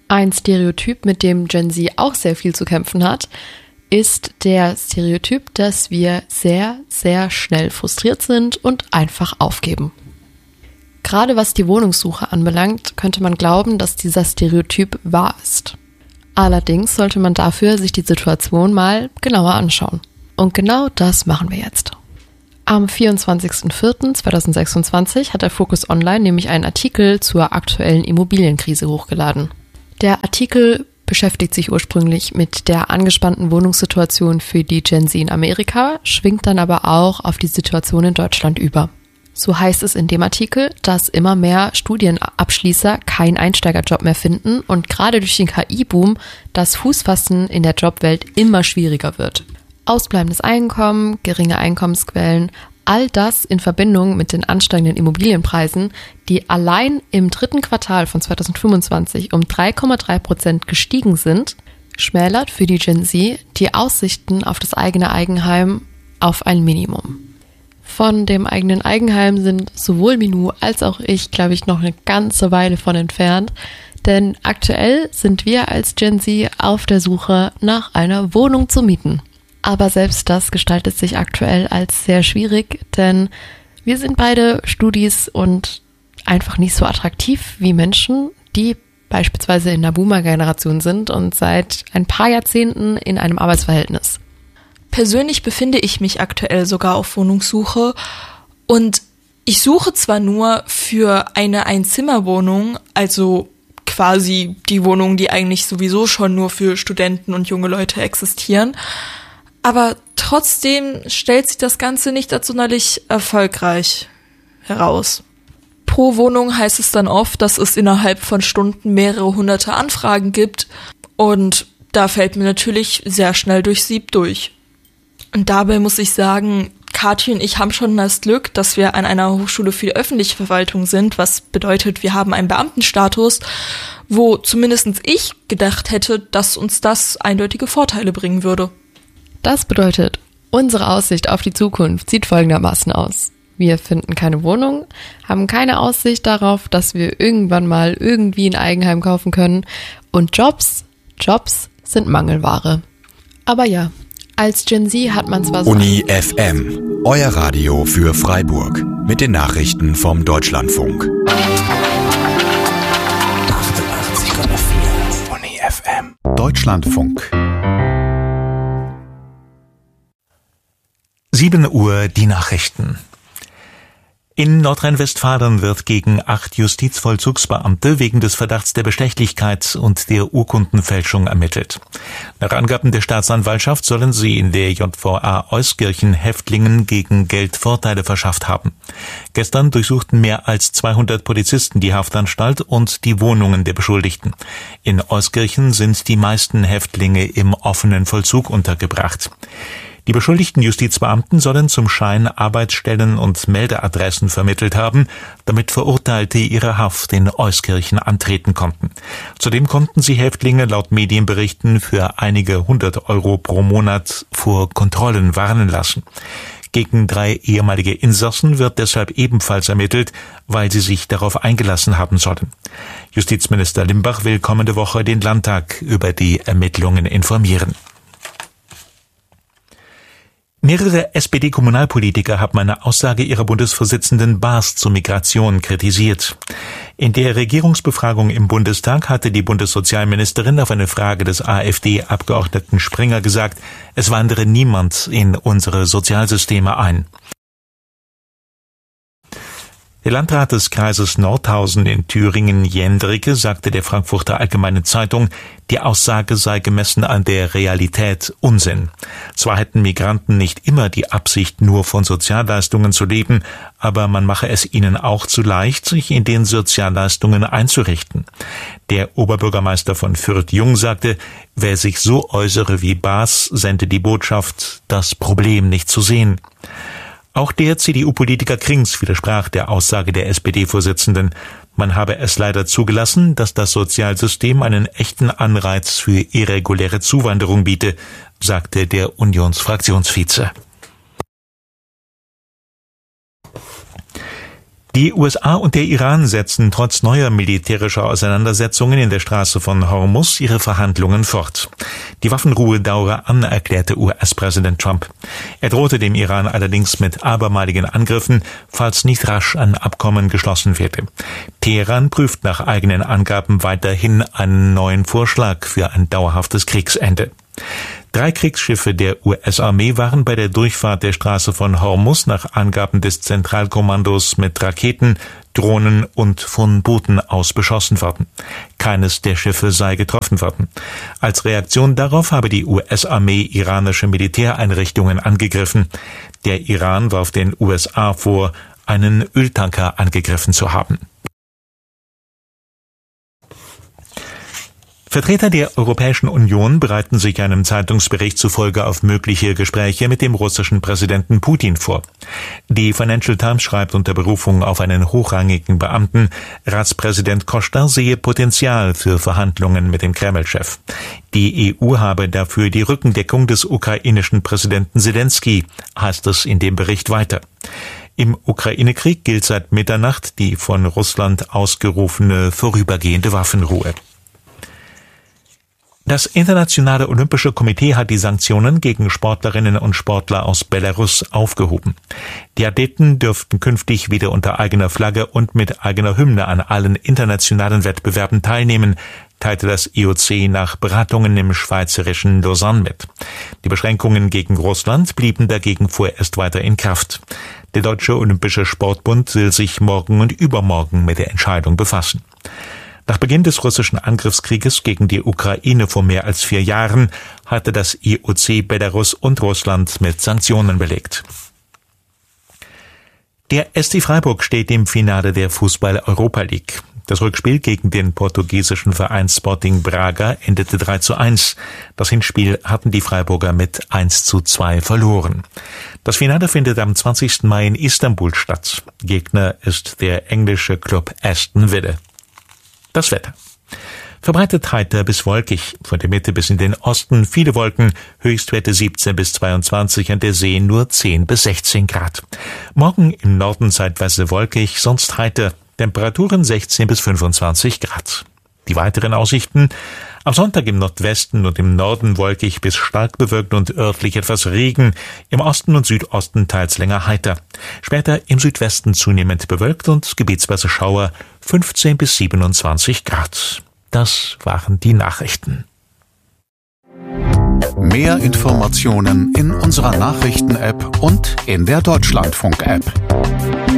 Ein Stereotyp, mit dem Gen Z auch sehr viel zu kämpfen hat, ist der Stereotyp, dass wir sehr, sehr schnell frustriert sind und einfach aufgeben. Gerade was die Wohnungssuche anbelangt, könnte man glauben, dass dieser Stereotyp wahr ist. Allerdings sollte man dafür sich die Situation mal genauer anschauen. Und genau das machen wir jetzt. Am 24.04.2026 hat der Focus Online nämlich einen Artikel zur aktuellen Immobilienkrise hochgeladen. Der Artikel beschäftigt sich ursprünglich mit der angespannten Wohnungssituation für die Gen Z in Amerika, schwingt dann aber auch auf die Situation in Deutschland über. So heißt es in dem Artikel, dass immer mehr Studienabschließer keinen Einsteigerjob mehr finden und gerade durch den KI-Boom das Fußfassen in der Jobwelt immer schwieriger wird. Ausbleibendes Einkommen, geringe Einkommensquellen, all das in Verbindung mit den ansteigenden Immobilienpreisen, die allein im 3. Quartal von 2025 um 3,3% gestiegen sind, schmälert für die Gen Z die Aussichten auf das eigene Eigenheim auf ein Minimum. Von dem eigenen Eigenheim sind sowohl Minou als auch ich, glaube ich, noch eine ganze Weile von entfernt, denn aktuell sind wir als Gen Z auf der Suche nach einer Wohnung zu mieten. Aber selbst das gestaltet sich aktuell als sehr schwierig, denn wir sind beide Studis und einfach nicht so attraktiv wie Menschen, die beispielsweise in der Boomer-Generation sind und seit ein paar Jahrzehnten in einem Arbeitsverhältnis. Persönlich befinde ich mich aktuell sogar auf Wohnungssuche und ich suche zwar nur für eine Einzimmerwohnung, also quasi die Wohnungen, die eigentlich sowieso schon nur für Studenten und junge Leute existieren, aber trotzdem stellt sich das Ganze nicht als sonderlich erfolgreich heraus. Pro Wohnung heißt es dann oft, dass es innerhalb von Stunden mehrere hunderte Anfragen gibt und da fällt mir natürlich sehr schnell durchs Sieb durch. Und dabei muss ich sagen, Kathi und ich haben schon das Glück, dass wir an einer Hochschule für die öffentliche Verwaltung sind, was bedeutet, wir haben einen Beamtenstatus, wo zumindest ich gedacht hätte, dass uns das eindeutige Vorteile bringen würde. Das bedeutet, unsere Aussicht auf die Zukunft sieht folgendermaßen aus. Wir finden keine Wohnung, haben keine Aussicht darauf, dass wir irgendwann mal irgendwie ein Eigenheim kaufen können und Jobs sind Mangelware. Aber ja, als Gen Z hat man zwar so... Uni FM, euer Radio für Freiburg mit den Nachrichten vom Deutschlandfunk. 88,4 Uni FM. Deutschlandfunk. 7 Uhr die Nachrichten. In Nordrhein-Westfalen wird gegen 8 Justizvollzugsbeamte wegen des Verdachts der Bestechlichkeit und der Urkundenfälschung ermittelt. Nach Angaben der Staatsanwaltschaft sollen sie in der JVA Euskirchen Häftlingen gegen Geld Vorteile verschafft haben. Gestern durchsuchten mehr als 200 Polizisten die Haftanstalt und die Wohnungen der Beschuldigten. In Euskirchen sind die meisten Häftlinge im offenen Vollzug untergebracht. Die beschuldigten Justizbeamten sollen zum Schein Arbeitsstellen und Meldeadressen vermittelt haben, damit Verurteilte ihre Haft in Euskirchen antreten konnten. Zudem konnten sie Häftlinge laut Medienberichten für einige 100 Euro pro Monat vor Kontrollen warnen lassen. Gegen 3 ehemalige Insassen wird deshalb ebenfalls ermittelt, weil sie sich darauf eingelassen haben sollen. Justizminister Limbach will kommende Woche den Landtag über die Ermittlungen informieren. Mehrere SPD-Kommunalpolitiker haben eine Aussage ihrer Bundesvorsitzenden Baas zur Migration kritisiert. In der Regierungsbefragung im Bundestag hatte die Bundessozialministerin auf eine Frage des AfD-Abgeordneten Springer gesagt, es wandere niemand in unsere Sozialsysteme ein. Der Landrat des Kreises Nordhausen in Thüringen, Jendricke, sagte der Frankfurter Allgemeinen Zeitung, die Aussage sei gemessen an der Realität Unsinn. Zwar hätten Migranten nicht immer die Absicht, nur von Sozialleistungen zu leben, aber man mache es ihnen auch zu leicht, sich in den Sozialleistungen einzurichten. Der Oberbürgermeister von Fürth-Jung sagte, wer sich so äußere wie Baas, sende die Botschaft, das Problem nicht zu sehen. Auch der CDU-Politiker Krings widersprach der Aussage der SPD-Vorsitzenden. Man habe es leider zugelassen, dass das Sozialsystem einen echten Anreiz für irreguläre Zuwanderung biete, sagte der Unionsfraktionsvize. Die USA und der Iran setzen trotz neuer militärischer Auseinandersetzungen in der Straße von Hormuz ihre Verhandlungen fort. Die Waffenruhe dauere an, erklärte US-Präsident Trump. Er drohte dem Iran allerdings mit abermaligen Angriffen, falls nicht rasch ein Abkommen geschlossen werde. Teheran prüft nach eigenen Angaben weiterhin einen neuen Vorschlag für ein dauerhaftes Kriegsende. 3 Kriegsschiffe der US-Armee waren bei der Durchfahrt der Straße von Hormuz nach Angaben des Zentralkommandos mit Raketen, Drohnen und von Booten aus beschossen worden. Keines der Schiffe sei getroffen worden. Als Reaktion darauf habe die US-Armee iranische Militäreinrichtungen angegriffen. Der Iran warf den USA vor, einen Öltanker angegriffen zu haben. Vertreter der Europäischen Union bereiten sich einem Zeitungsbericht zufolge auf mögliche Gespräche mit dem russischen Präsidenten Putin vor. Die Financial Times schreibt unter Berufung auf einen hochrangigen Beamten, Ratspräsident Costa sehe Potenzial für Verhandlungen mit dem Kreml-Chef. Die EU habe dafür die Rückendeckung des ukrainischen Präsidenten Selenskyj, heißt es in dem Bericht weiter. Im Ukraine-Krieg gilt seit Mitternacht die von Russland ausgerufene vorübergehende Waffenruhe. Das Internationale Olympische Komitee hat die Sanktionen gegen Sportlerinnen und Sportler aus Belarus aufgehoben. Die Athleten dürften künftig wieder unter eigener Flagge und mit eigener Hymne an allen internationalen Wettbewerben teilnehmen, teilte das IOC nach Beratungen im schweizerischen Lausanne mit. Die Beschränkungen gegen Russland blieben dagegen vorerst weiter in Kraft. Der Deutsche Olympische Sportbund will sich morgen und übermorgen mit der Entscheidung befassen. Nach Beginn des russischen Angriffskrieges gegen die Ukraine vor mehr als 4 Jahren hatte das IOC Belarus und Russland mit Sanktionen belegt. Der SC Freiburg steht im Finale der Fußball-Europa League. Das Rückspiel gegen den portugiesischen Verein Sporting Braga endete 3:1. Das Hinspiel hatten die Freiburger mit 1:2 verloren. Das Finale findet am 20. Mai in Istanbul statt. Gegner ist der englische Club Aston Villa. Das Wetter. Verbreitet heiter bis wolkig, von der Mitte bis in den Osten viele Wolken, Höchstwerte 17 bis 22, an der See nur 10 bis 16 Grad. Morgen im Norden zeitweise wolkig, sonst heiter, Temperaturen 16 bis 25 Grad. Die weiteren Aussichten: am Sonntag im Nordwesten und im Norden wolkig bis stark bewölkt und örtlich etwas Regen, im Osten und Südosten teils länger heiter. Später im Südwesten zunehmend bewölkt und gebietsweise Schauer, 15 bis 27 Grad. Das waren die Nachrichten. Mehr Informationen in unserer Nachrichten-App und in der Deutschlandfunk-App.